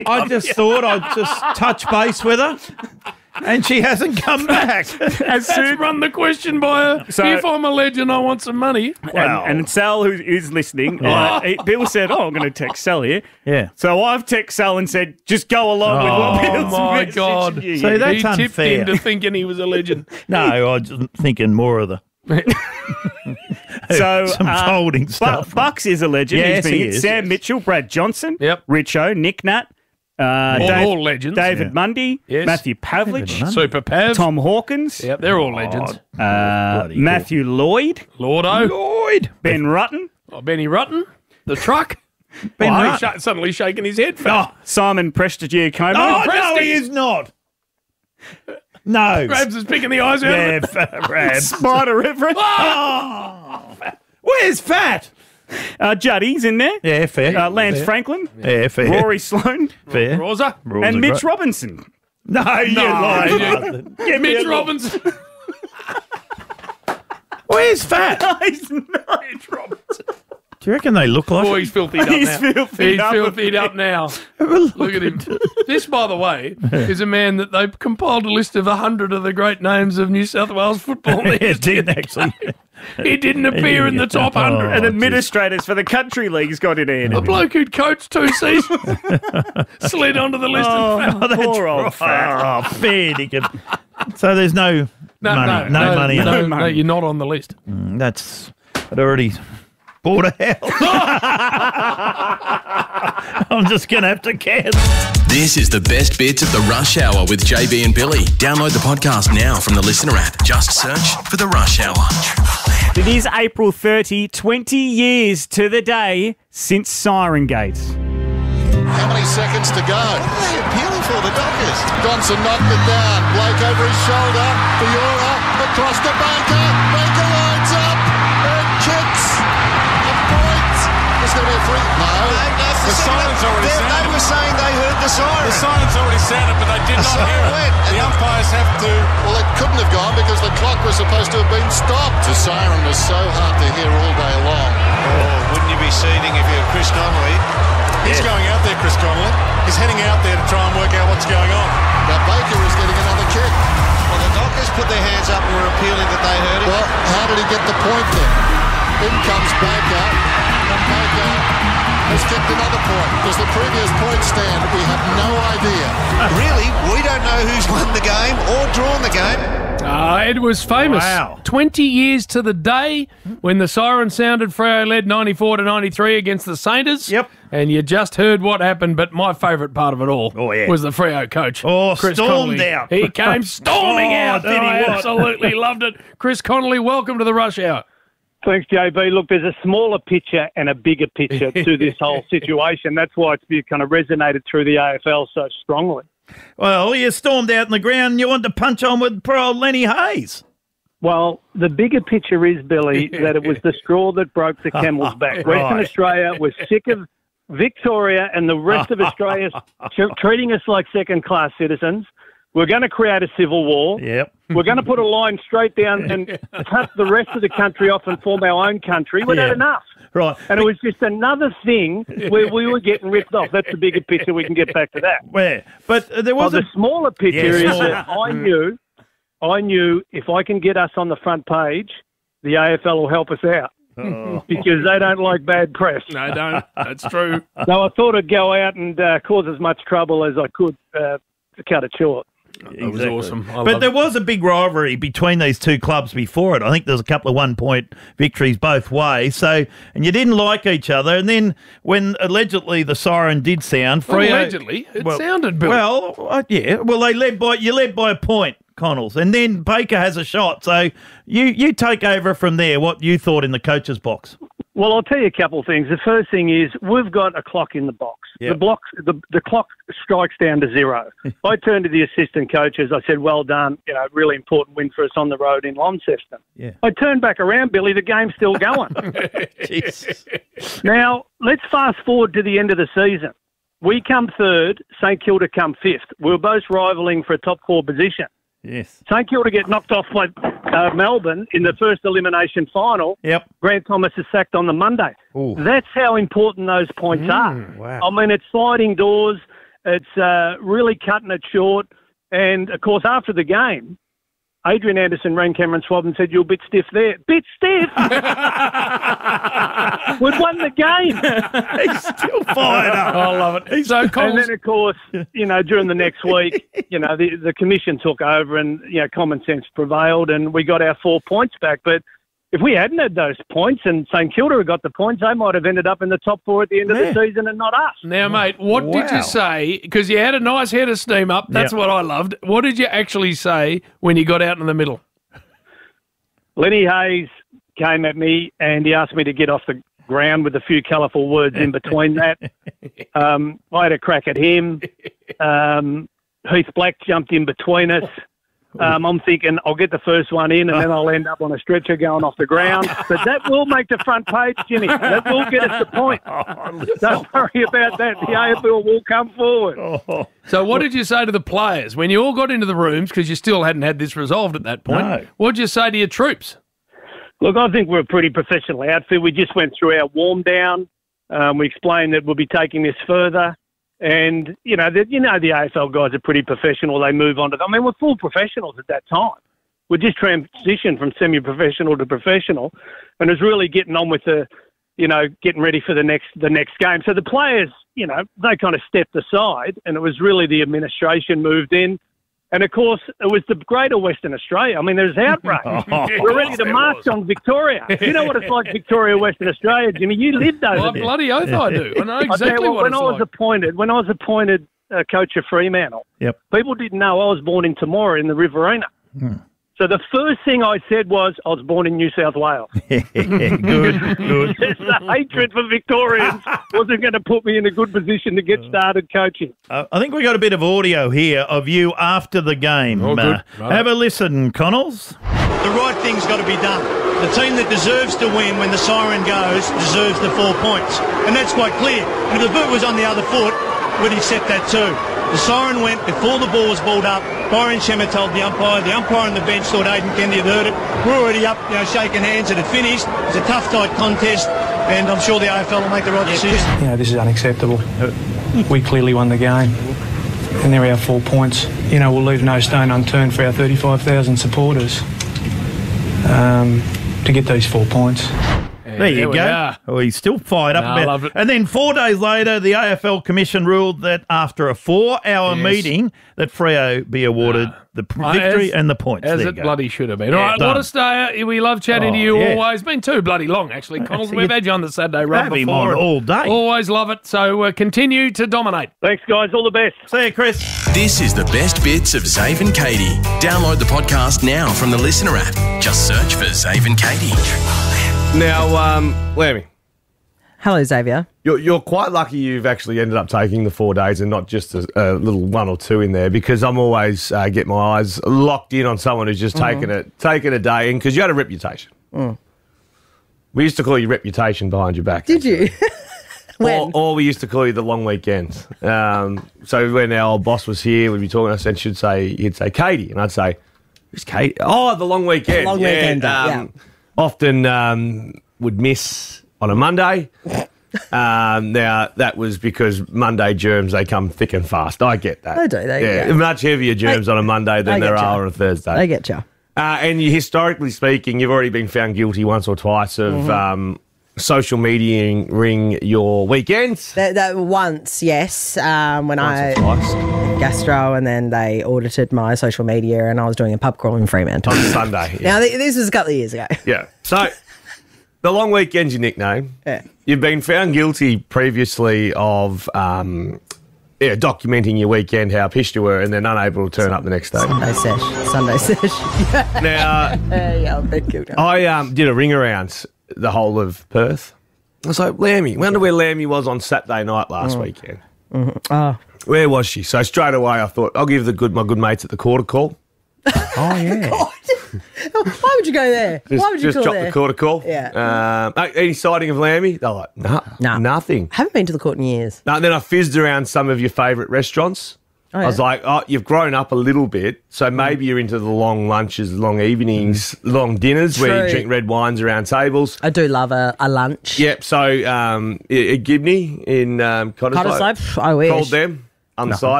I just thought I'd just touch base with her, and she hasn't come back. As soon run the question by her. So- If I'm a legend, I want some money. And Sal, who is listening, Bill said, I'm going to text Sal here. Yeah. So I've texted Sal and said, just go along with what Oh, Bill's my messaging God. you. So that's He tipped unfair. into thinking he was a legend. No, I was just thinking more of the So, some folding stuff. Bucks is a legend. Yes, He's been he hit. is. Sam Mitchell, Brad Johnson, Yep. Richo, Nick Nat, All legends. David Mundy, Yes. Matthew Pavlich, Super Pav. Tom Hawkins, Yep, they're all legends. Matthew Lloyd, Lordo. Lloyd. Ben Rutten, Benny Rutten. The truck. Ben Oh, Rutten. he's suddenly shaking his head. Fat. Simon Prestigiacomo. Oh, no, Prestige. he is not. No. Grabs is picking the eyes out Yeah, of it. Rabs. Spider Everett. Where's Fat? Juddy's in there. Yeah, fair. Lance fair. Franklin. Yeah, fair. Rory Sloan. Fair. Rosa. Rules are And Mitch great. Robinson. No, you lied. Get me Mitch a- Robinson. Where's Fat? He's not Mitch Robinson. Do you reckon they look like Oh, he's filthied up He's now. filthied He's up. filthied up now. Look at him. This, by the way, is a man that they've compiled a list of 100 of the great names of New South Wales football. It did actually. He didn't appear in the top 100. And administrators for the country leagues got in there. A bloke who'd coached 2 seasons slid onto the list. and fell. Poor old Fat. Oh, fair dinkum. So there's no money. No money in it. No, you're not on the list. That's I'd already bought a house. I'm just gonna have to cancel. This is the best bits of the Rush Hour with JB and Billy. Download the podcast now from the Listener app. Just search for the Rush Hour. It is April 30, 20 years to the day since Siren Gate. How many seconds to go? What are they appealing for, the Dockers? Johnson knocked it down. Blake over his shoulder. Fiora across to Baker. Baker lines up and kicks a point. There's going to be a free. No. The siren's already sounded. They were saying they heard the siren. The siren's already sounded, but they did not hear it. The umpires have to... Well, it couldn't have gone because the clock was supposed to have been stopped. The siren was so hard to hear all day long. Oh, wouldn't you be seething if you're Chris Connolly? He's going out there, Chris Connolly. He's heading out there to try and work out what's going on. Now Baker is getting another kick. Well, the Dockers put their hands up and were appealing that they heard it. Well, how did he get the point then? In comes Baker, and Baker has kicked another point. Does the previous point stand? We have no idea. Really, we don't know who's won the game or drawn the game. It was famous. Wow. 20 years to the day when the siren sounded. Freo led 94-93 against the Saints. Yep. And you just heard what happened, but my favourite part of it all was the Freo coach. Oh, Chris stormed Connolly. out. He came storming out. did he I what? absolutely loved it. Chris Connolly, welcome to the Rush Hour. Thanks, JB. Look, there's a smaller picture and a bigger picture to this whole situation. That's why it's kind of resonated through the AFL so strongly. Well, you stormed out in the ground and you wanted to punch on with poor old Lenny Hayes. Well, the bigger picture is, Billy, that it was the straw that broke the camel's back. Western Right. Australia was sick of Victoria and the rest of Australia treating us like second-class citizens. We're going to create a civil war. Yep. We're going to put a line straight down and cut the rest of the country off and form our own country. We've had Yeah. enough. Right. And it was just another thing where we were getting ripped off. That's the bigger picture. We can get back to that. Where? But there Well, was the smaller picture Yeah, is smaller. that I knew if I can get us on the front page, the AFL will help us out because they don't like bad press. No, don't. That's true. So I thought I'd go out and cause as much trouble as I could to cut it short. That was awesome. But there was a big rivalry between these two clubs before it. I think there was a couple of 1-point victories both ways. So, and you didn't like each other. And then when allegedly the siren did sound, Well, Freo, allegedly, it sounded, Bill. Well, yeah. Well, you led by a point, Connells, and then Baker has a shot. So you take over from there. What you thought in the coach's box? Well, I'll tell you a couple of things. The first thing is we've got a clock in the box. Yep. The clock strikes down to 0. I turned to the assistant coaches. I said, well done. Really important win for us on the road in Launceston. Yeah. I turned back around, Billy. The game's still going. Jesus. Now, let's fast forward to the end of the season. We come third. St Kilda come fifth. We were both rivaling for a top 4 position. Yes. St Kilda get knocked off by Melbourne in the first elimination final. Yep. Grant Thomas is sacked on the Monday. Ooh. That's how important those points are. Wow. I mean, it's sliding doors. It's really cutting it short. And, of course, after the game, Adrian Anderson rang Cameron Swab and said, "You're a bit stiff there." Bit stiff? We've won the game. He's still fired up. I love it. So, And then, of course, during the next week, the commission took over and, common sense prevailed and we got our 4 points back. But if we hadn't had those points and St Kilda had got the points, they might have ended up in the top 4 at the end of the season and not us. Now, mate, what did you say? Because you had a nice head of steam up. That's what I loved. What did you actually say when you got out in the middle? Lenny Hayes came at me and he asked me to get off the ground with a few colourful words in between that. I had a crack at him. Heath Black jumped in between us. I'm thinking I'll get the first one in and then I'll end up on a stretcher going off the ground. But that will make the front page, Jimmy. That will get us the point. Don't worry about that. The AFL will come forward. So what did you say to the players when you all got into the rooms, because you still hadn't had this resolved at that point? No. What did you say to your troops? Look, I think we're a pretty professional outfit. We just went through our warm down. We explained that we'll be taking this further. And, the AFL guys are pretty professional. They move on to them. I mean, we're full professionals at that time. We just transitioned from semi-professional to professional and it was really getting on with getting ready for the next game. So the players, they kind of stepped aside and it was really the administration moved in. And, of course, it was the greater Western Australia. I mean, there's outrage. We're ready to march on Victoria. You know what it's like, Victoria, Western Australia, Jimmy. You lived over there. Bloody oath I do. I know exactly what it's like. When I was appointed coach of Fremantle, people didn't know I was born in Temora in the Riverina. So the first thing I said was I was born in New South Wales. Good. Just the hatred for Victorians wasn't going to put me in a good position to get started coaching. I think we got a bit of audio here of you after the game. Good. Have a listen, Connells. The right thing's got to be done. The team that deserves to win when the siren goes deserves the 4 points. And that's quite clear. And if the boot was on the other foot, we'd accept that too. The siren went before the ball was balled up. Byron Shemmer told the umpire. The umpire on the bench thought Aidan Kennedy had heard it. We're already up, shaking hands. It had finished. It's a tough, tight contest. And I'm sure the AFL will make the right decision. This is unacceptable. We clearly won the game. And there are our 4 points. We'll leave no stone unturned for our 35,000 supporters to get these 4 points. There you go. Oh, he's still fired up I about love it. it. And then 4 days later, the AFL Commission ruled that after a 4-hour meeting, that Freo be awarded the victory and the points. As there it you go. bloody should have been. All right, what a stay. We love chatting to you always. Been too bloody long, actually, Connells. We've had you on the Saturday run Have him before. on all day. Always love it. So continue to dominate. Thanks, guys. All the best. See you, Chris. This is the best bits of Zave and Katie. Download the podcast now from the Listener app. Just search for Zave and Katie. Now, Lammy, Hello, Xavier. you're quite lucky you've actually ended up taking the 4 days and not just a little 1 or 2 in there, because I'm always get my eyes locked in on someone who's just taken a day in, because you had a reputation. We used to call you Reputation behind your back. Did you? When? Or we used to call you the long weekends. So when our old boss was here, we'd be talking, I said, he'd say Katie, and I'd say, who's Katie? Oh, the long weekend. Long weekend, yeah. Often would miss on a Monday. Now, that was because Monday germs, they come thick and fast. I get that. They do, yeah. Much heavier germs on a Monday than there are on a Thursday. I get you. And historically speaking, you've already been found guilty once or twice of social mediaing your weekends. That once, yes. When Once I or twice. gastro, and then they audited my social media, and I was doing a pub crawl in Fremantle On Sunday. Now, this was a couple of years ago. Yeah. So, the long weekend's your nickname. Yeah. You've been found guilty previously of documenting your weekend, how pissed you were, and then unable to turn up the next day. Sunday sesh. Now, yeah, I've been guilty. I did a ring around the whole of Perth. I was like, Lammy, wonder where Lammy was on Saturday night last weekend. Oh. Where was she? So straight away I thought, I'll give my good mates at the Quarter call. Oh, yeah. Why would you go there? Why would you just call drop there? the Quarter call. Yeah. Any sighting of Lammy? They're like, no, nothing. Haven't been to the court in years. No, then I fizzed around some of your favourite restaurants. Oh, I was like, you've grown up a little bit, so maybe you're into the long lunches, long evenings, long dinners where you drink red wines around tables. I do love a lunch. Yep, so Gibney in Cotteslope. I wish. Called them. unsighted.